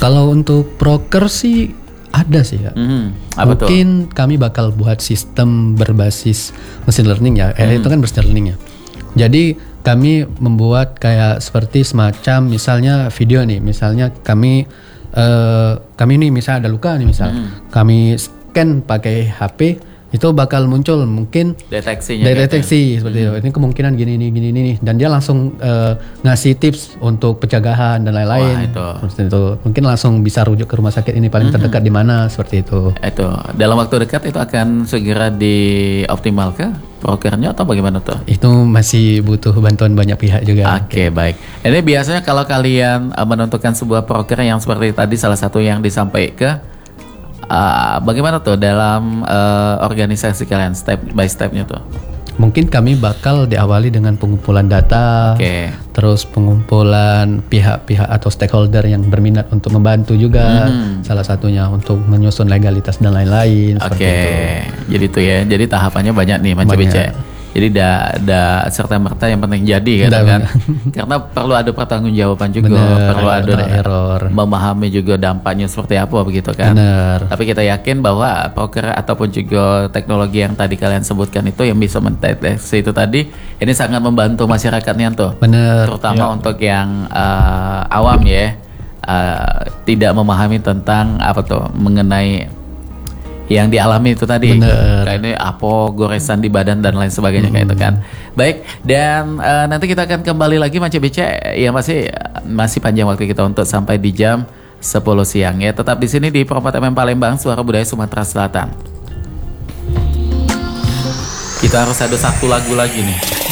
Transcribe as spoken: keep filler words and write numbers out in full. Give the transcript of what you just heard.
Kalau untuk proker sih ada sih ya. Mm-hmm. Apa Mungkin tuh? Kami bakal buat sistem berbasis machine learning ya. Eh, mm. Itu kan machine learning ya. Jadi kami membuat kayak seperti semacam misalnya video nih. Misalnya kami uh, kami nih misal ada luka nih misal. Mm. Kami scan pakai H P. Itu bakal muncul mungkin deteksinya deteksi gitu. seperti hmm. itu. Ini kemungkinan gini nih gini nih dan dia langsung uh, ngasih tips untuk pencegahan dan lain-lain. Wah, itu. Seperti itu. Mungkin langsung bisa rujuk ke rumah sakit ini paling hmm. terdekat di mana seperti itu. Itu dalam waktu dekat itu akan segera dioptimalkan prokernya atau bagaimana tuh? Itu masih butuh bantuan banyak pihak juga. Oke, okay, baik. Ini biasanya kalau kalian uh, menentukan sebuah proker yang seperti tadi salah satu yang disampaikan Uh, bagaimana tuh dalam uh, organisasi kalian step by stepnya tuh? Mungkin kami bakal diawali dengan pengumpulan data, okay. terus pengumpulan pihak-pihak atau stakeholder yang berminat untuk membantu juga, hmm. salah satunya untuk menyusun legalitas dan lain-lain. Oke, okay. Jadi tuh ya, jadi tahapannya banyak nih Manca B C. Jadi da, da serta merta yang penting jadi kan, kan? Karena perlu ada pertanggungjawaban juga, bener, perlu ada, ada error, memahami juga dampaknya seperti apa begitu kan. Bener. Tapi kita yakin bahwa proker ataupun juga teknologi yang tadi kalian sebutkan itu yang bisa mendeteksi itu tadi, ini sangat membantu masyarakatnya tuh. Bener. Terutama ya. Untuk yang uh, awam ya, uh, tidak memahami tentang apa tuh mengenai yang dialami itu tadi. Bener. Kayak ini apa goresan di badan dan lain sebagainya hmm. kayak itu kan. Baik, dan uh, nanti kita akan kembali lagi Manca B C ya, masih masih panjang waktu kita untuk sampai di jam sepuluh siang ya. Tetap di sini di Pro empat M M Palembang, Suara Budaya Sumatera Selatan. Kita harus ada satu lagu lagi nih.